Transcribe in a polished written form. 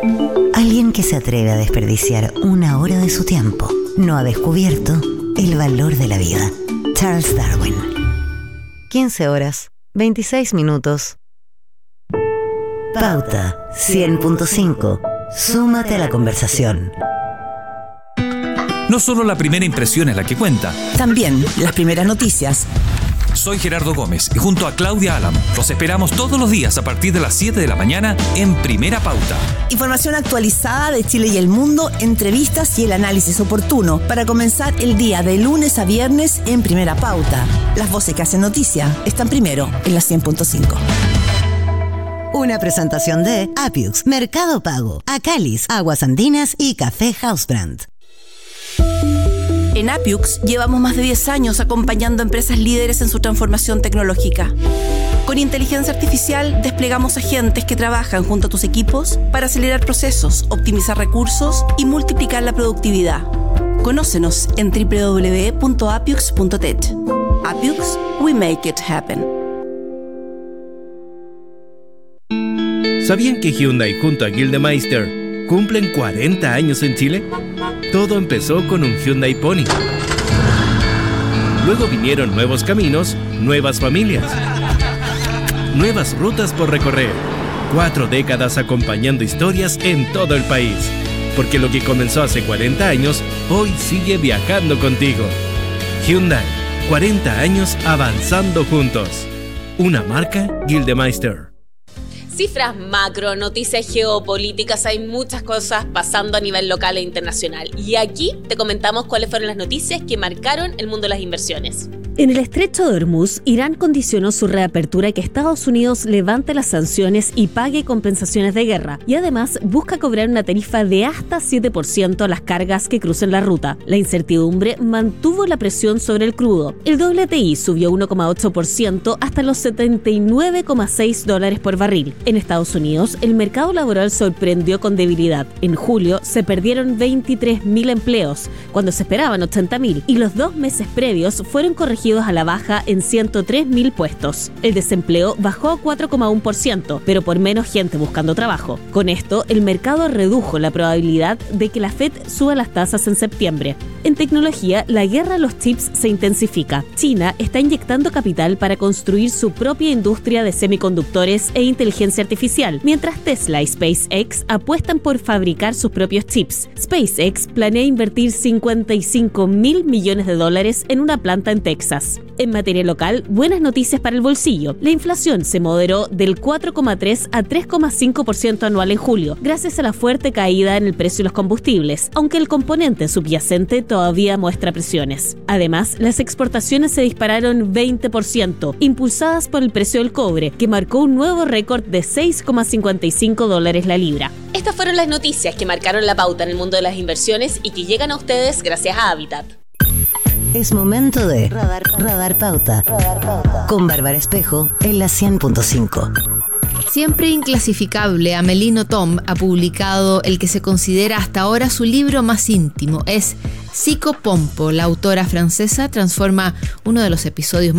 Alguien que se atreve a desperdiciar una hora de su tiempo no ha descubierto el valor de la vida. Charles Darwin. 15 horas, 26 minutos. Pauta 100.5. Súmate a la conversación. No solo la primera impresión es la que cuenta. También las primeras noticias. Soy Gerardo Gómez y junto a Claudia Alam los esperamos todos los días a partir de las 7 de la mañana en Primera Pauta. Información actualizada de Chile y el mundo, entrevistas y el análisis oportuno para comenzar el día de lunes a viernes en Primera Pauta. Las voces que hacen noticia están primero en la 100.5. Una presentación de Apiux, Mercado Pago, Acalis, Aguas Andinas y Café Housebrand. En Apiux llevamos más de 10 años acompañando a empresas líderes en su transformación tecnológica. Con inteligencia artificial desplegamos agentes que trabajan junto a tus equipos para acelerar procesos, optimizar recursos y multiplicar la productividad. Conócenos en www.apiux.tech. Apiux, we make it happen. ¿Sabían que Hyundai junto a Gildemeister cumplen 40 años en Chile? Todo empezó con un Hyundai Pony. Luego vinieron nuevos caminos, nuevas familias, nuevas rutas por recorrer. 4 décadas acompañando historias en todo el país. Porque lo que comenzó hace 40 años, hoy sigue viajando contigo. Hyundai, 40 años avanzando juntos. Una marca Gildemeister. Cifras macro, noticias geopolíticas, hay muchas cosas pasando a nivel local e internacional. Y aquí te comentamos cuáles fueron las noticias que marcaron el mundo de las inversiones. En el estrecho de Hormuz, Irán condicionó su reapertura a que Estados Unidos levante las sanciones y pague compensaciones de guerra, y además busca cobrar una tarifa de hasta 7% a las cargas que crucen la ruta. La incertidumbre mantuvo la presión sobre el crudo. El WTI subió 1,8% hasta los $79,6 por barril. En Estados Unidos, el mercado laboral sorprendió con debilidad. En julio se perdieron 23.000 empleos, cuando se esperaban 80.000, y los 2 meses previos fueron corregidos a la baja en 103.000 puestos. El desempleo bajó a 4,1%, pero por menos gente buscando trabajo. Con esto, el mercado redujo la probabilidad de que la Fed suba las tasas en septiembre. En tecnología, la guerra a los chips se intensifica. China está inyectando capital para construir su propia industria de semiconductores e inteligencia artificial, mientras Tesla y SpaceX apuestan por fabricar sus propios chips. SpaceX planea invertir $55.000 millones en una planta en Texas. En materia local, buenas noticias para el bolsillo. La inflación se moderó del 4,3 a 3,5% anual en julio, gracias a la fuerte caída en el precio de los combustibles, aunque el componente subyacente todavía muestra presiones. Además, las exportaciones se dispararon 20%, impulsadas por el precio del cobre, que marcó un nuevo récord de $6,55 la libra. Estas fueron las noticias que marcaron la pauta en el mundo de las inversiones y que llegan a ustedes gracias a Habitat. Es momento de Radar Pauta. Con Bárbara Espejo en la 100.5. Siempre inclasificable, Amélie Nothomb ha publicado el que se considera hasta ahora su libro más íntimo. Es Psychopompo. La autora francesa transforma uno de los episodios